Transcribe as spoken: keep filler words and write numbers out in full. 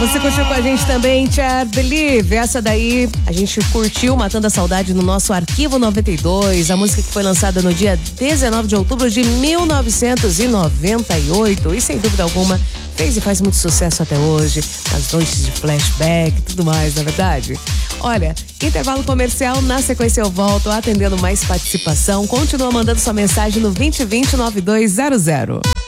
Você curtiu com a gente também, Chad Believe. Essa daí a gente curtiu Matando a Saudade no nosso Arquivo noventa e dois. A música que foi lançada no dia dezenove de outubro de mil novecentos e noventa e oito. E sem dúvida alguma fez e faz muito sucesso até hoje. Nas noites de flashback e tudo mais, na verdade. Olha, intervalo comercial, na sequência eu volto atendendo mais participação. Continua mandando sua mensagem no vinte vinte, noventa e dois zero zero.